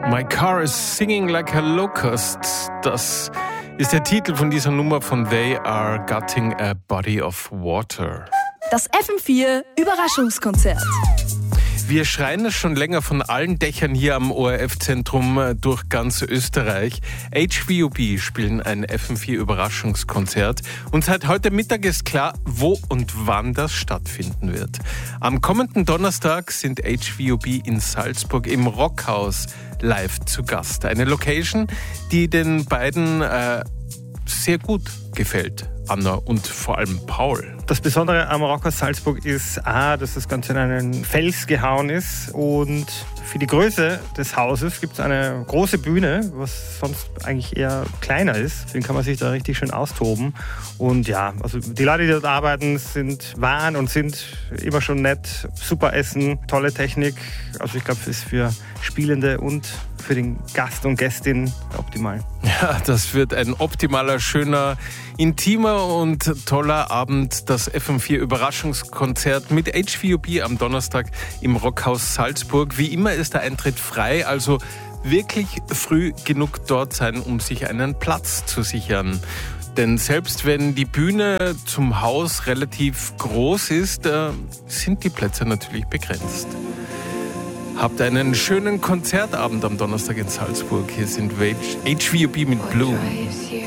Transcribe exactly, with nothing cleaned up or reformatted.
My car is singing like a locust. Das ist der Titel von dieser Nummer von They Are Gutting a Body of Water. Das F M vier Überraschungskonzert. Wir schreien es schon länger von allen Dächern hier am O R F-Zentrum durch ganz Österreich. H V U B spielen ein F M vier Überraschungskonzert. Und seit heute Mittag ist klar, wo und wann das stattfinden wird. Am kommenden Donnerstag sind H V U B in Salzburg im Rockhaus live zu Gast. Eine Location, die den beiden äh, sehr gut gefällt. Anna und vor allem Paul. Das Besondere am Rockhaus Salzburg ist A, dass das Ganze in einen Fels gehauen ist, und für die Größe des Hauses gibt es eine große Bühne, was sonst eigentlich eher kleiner ist. Deswegen kann man sich da richtig schön austoben. Und ja, also die Leute, die dort arbeiten, sind, waren und sind immer schon nett. Super Essen, tolle Technik. Also ich glaube, es ist für Spielende und für den Gast und Gästin optimal. Ja, das wird ein optimaler, schöner, intimer und toller Abend. Das F M vier Überraschungskonzert mit H V U B am Donnerstag im Rockhaus Salzburg. Wie immer ist der Eintritt frei, also wirklich früh genug dort sein, um sich einen Platz zu sichern. Denn selbst wenn die Bühne zum Haus relativ groß ist, äh, sind die Plätze natürlich begrenzt. Habt einen schönen Konzertabend am Donnerstag in Salzburg. Hier sind H V U B mit Blue.